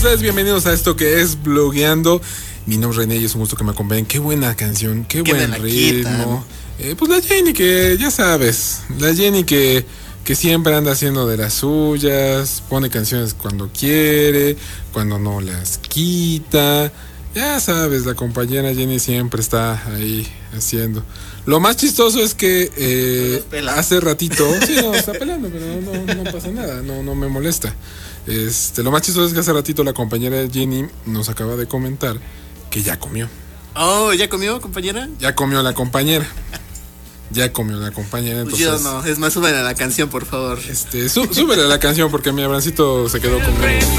Ustedes bienvenidos a esto que es Blogueando. Mi nombre es René y es un gusto que me acompañen. Qué buena canción, qué buen ritmo. Pues la Jenny que, ya sabes, la Jenny que siempre anda haciendo de las suyas, pone canciones cuando quiere, cuando no las quita. Ya sabes, la compañera Jenny siempre está ahí haciendo. Lo más chistoso es que hace ratito, sí, no, está pelando, pero no pasa nada, no me molesta. Lo más chistoso es que hace ratito la compañera Jenny nos acaba de comentar que ya comió. Oh, ¿ya comió, compañera? Ya comió la compañera. Ya comió la compañera, entonces... Yo no, es más, súbele a la canción, por favor. Súbele a la canción porque mi Abrancito se quedó conmigo.